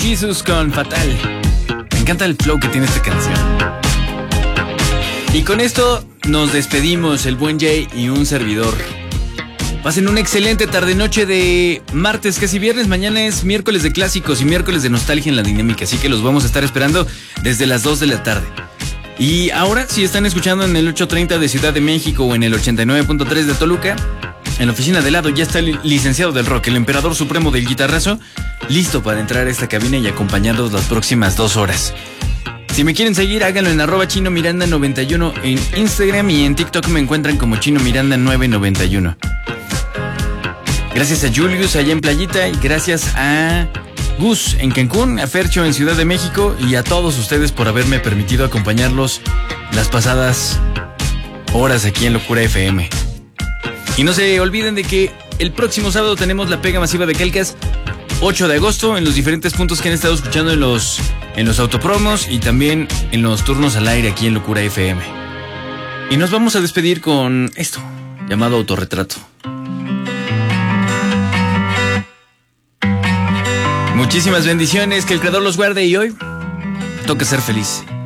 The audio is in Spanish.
Jesus con Fatal. Me encanta el flow que tiene esta canción. Y con esto nos despedimos, el buen Jay y un servidor. Pasen una excelente tarde-noche de martes, casi viernes. Mañana es miércoles de clásicos y miércoles de nostalgia en la dinámica, así que los vamos a estar esperando desde las 2 de la tarde. Y ahora, si están escuchando en el 830 de Ciudad de México o en el 89.3 de Toluca, en la oficina de lado ya está el licenciado del rock, el emperador supremo del guitarrazo, listo para entrar a esta cabina y acompañarlos las próximas 2 horas. Si me quieren seguir, háganlo en @ChinoMiranda91 en Instagram, y en TikTok me encuentran como ChinoMiranda991. Gracias a Julius allá en Playita, y gracias a Gus en Cancún, a Fercho en Ciudad de México, y a todos ustedes por haberme permitido acompañarlos las pasadas horas aquí en Locura FM. Y no se olviden de que el próximo sábado tenemos la pega masiva de Calcas, 8 de agosto, en los diferentes puntos que han estado escuchando en los autopromos y también en los turnos al aire aquí en Locura FM. Y nos vamos a despedir con esto, llamado Autorretrato. Muchísimas bendiciones, que el Creador los guarde, y hoy toca ser feliz.